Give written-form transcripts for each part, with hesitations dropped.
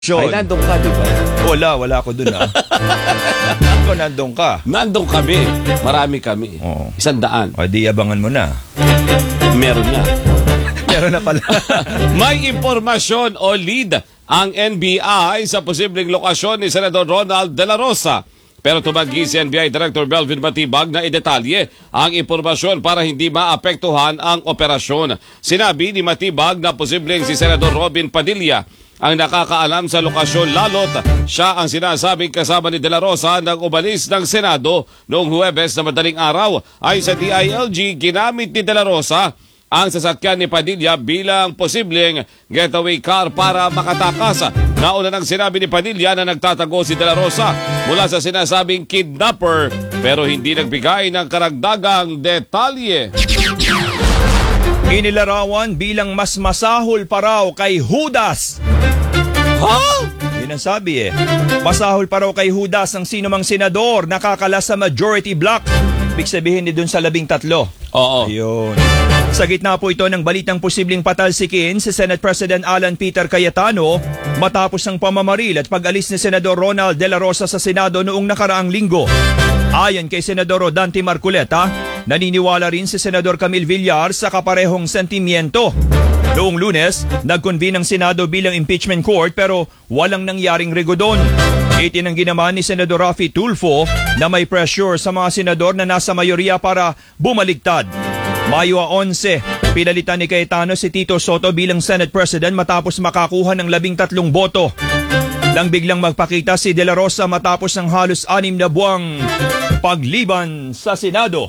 Ay, nandun ka, di ba? Wala ako dun Ikaw nandun ka. Nandun kami. Marami kami. Oo. 100. O di abangan mo na. Meron nga. Meron na pala. May impormasyon o lead ang NBI sa posibleng lokasyon ni Senador Ronald De La Rosa. Pero tumanggi si NBI Director Melvin Matibag na idetalye ang impormasyon para hindi maapektuhan ang operasyon. Sinabi ni Matibag na posibleng si Senador Robin Padilla ang nakakaalam sa lokasyon, lalo't siya ang sinasabing kasama ni De La Rosa nang umalis ng Senado noong Huwebes na madaling araw. Ay sa DILG, ginamit ni De La Rosa ang sasakyan ni Padilla bilang posibleng getaway car para makatakas. Nauna nang sinabi ni Padilla na nagtatago si De La Rosa mula sa sinasabing kidnapper, pero hindi nagbigay ng karagdagang detalye. Inilarawan bilang mas masahol pa raw kay Judas. Ha? Yun ang sabi Masahol pa raw kay Judas ang sinumang senador nakakala sa majority block. Ibig sabihin ni dun sa 13. Oo. Ayun. Sa gitna po ito ng balitang posibleng patalsikin si Senate President Alan Peter Cayetano matapos ang pamamaril at pag-alis ni Senador Ronald De La Rosa sa Senado noong nakaraang linggo. Ayon kay Senador Rodante Marcoleta, naniniwala rin si Senador Camille Villar sa kaparehong sentimiento. Noong Lunes, nag-convene ang Senado bilang impeachment court pero walang nangyaring regodon. Itinanggi naman ni Senador Raffy Tulfo na may pressure sa mga senador na nasa mayorya para bumaligtad. Mayo 11, pinalitan ni Cayetano si Tito Soto bilang Senate President matapos makakuha ng 13 boto. Nang biglang magpakita si De La Rosa matapos ng halos 6 na buwang pagliban sa Senado.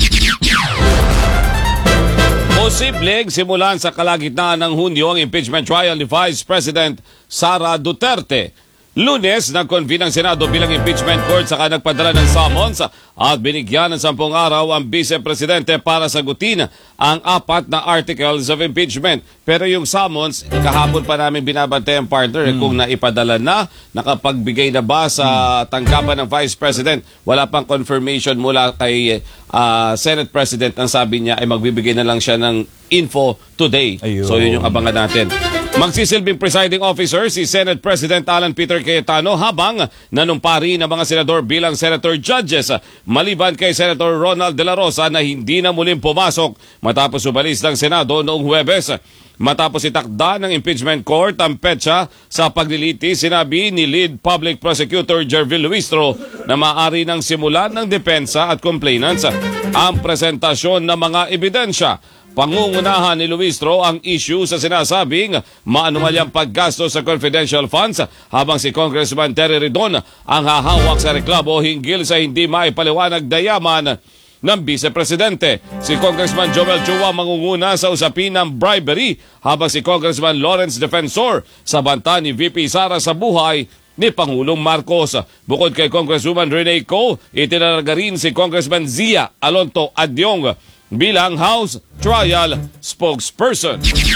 Posibleng simulan sa kalagitnaan ng Hunyo ang impeachment trial ni Vice President Sara Duterte. Lunes, nag-convene ang Senado bilang impeachment court saka nagpadala ng summons at binigyan ng 10 araw ang Vice-Presidente para sagutin ang 4 na articles of impeachment. Pero yung summons, kahapon pa namin binabantay ang partner kung naipadala na, nakapagbigay na ba sa tanggapan ng Vice President. Wala pang confirmation mula kay Senate President. Ang sabi niya ay magbibigay na lang siya ng info today. Ayun. So yun yung abangan natin. Magsisilbing presiding officer si Senate President Alan Peter Cayetano habang nanumpari ng mga senador bilang senator judges maliban kay Senator Ronald De La Rosa na hindi na muling pumasok matapos umalis ng Senado noong Huwebes. Matapos itakda ng impeachment court ang petsa sa pagliliti, sinabi ni Lead Public Prosecutor Jervil Luistro na maaari ng simulan ng depensa at complainants ang presentasyon ng mga ebidensya. Pangungunahan ni Luistro ang issue sa sinasabing maanumalyang paggasto sa confidential funds habang si Congressman Terry Ridon ang hahawak sa reklamo hinggil sa hindi maipaliwanag na yaman ng Vice-Presidente. Si Congressman Joel Chua mangunguna sa usapin ng bribery habang si Congressman Lawrence Defensor sa banta ni VP Sara sa buhay ni Pangulong Marcos. Bukod kay Congresswoman Rene Co, itinalaga rin si Congressman Zia Alonto Adyong bilang House Trial Spokesperson.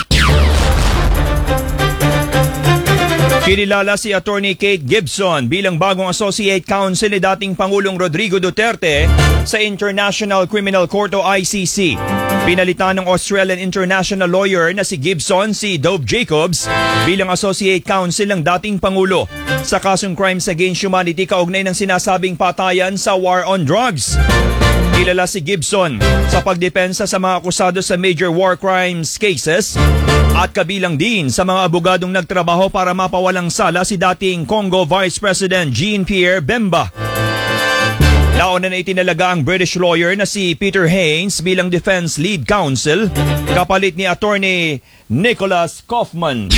Kinilala si Attorney Kate Gibson bilang bagong Associate Counsel ni dating Pangulong Rodrigo Duterte sa International Criminal Court o ICC. Pinalitan ng Australian international lawyer na si Gibson si Dove Jacobs bilang Associate Counsel ng dating Pangulo sa kasong crimes against humanity kaugnay ng sinasabing patayan sa war on drugs. Kilala si Gibson sa pagdepensa sa mga akusado sa major war crimes cases at kabilang din sa mga abogadong nagtrabaho para mapawalang sala si dating Congo Vice President Jean-Pierre Bemba. Nauna na itinalaga ang British lawyer na si Peter Haynes bilang Defense Lead Counsel kapalit ni Attorney Nicholas Kaufman.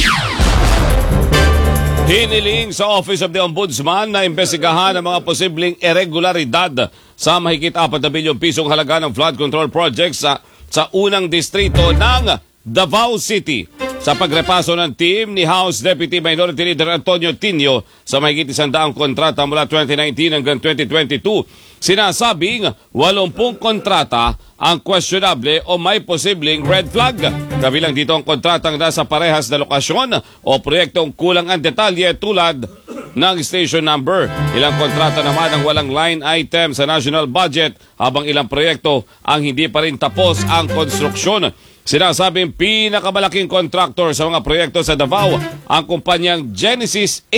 Hiniling sa Office of the Ombudsman na imbestigahan ang mga posibleng irregularidad sa mahigit 4 na bilyong pisong halaga ng flood control projects sa unang distrito ng Davao City. Sa pagrepaso ng team ni House Deputy Minority Leader Antonio Tinio sa mahigit 100 kontrata mula 2019 hanggang 2022, sinasabing 80 kontrata ang questionable o may posibleng red flag. Kabilang dito ang kontratang nasa parehas na lokasyon o proyektong kulang ang detalye tulad ng station number. Ilang kontrata naman ang walang line item sa national budget habang ilang proyekto ang hindi pa rin tapos ang konstruksyon. Sinasabing pinakamalaking contractor sa mga proyekto sa Davao ang kumpanyang Genesis